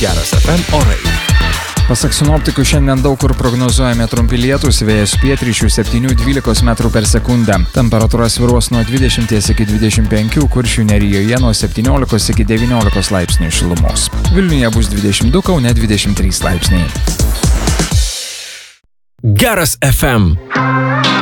Geras FM orai. Pasak sinoptikų, šiandien daug kur prognozuojami trumpi lietūs, vėjas pietryčių 7-12 metrų per sekundę. Temperatūra svyruos nuo 20 iki 25, Kuršių nerijoje nuo 17 iki 19 laipsnių šilumos. Vilniuje bus 22, Kaune 23 laipsniai. Geras FM.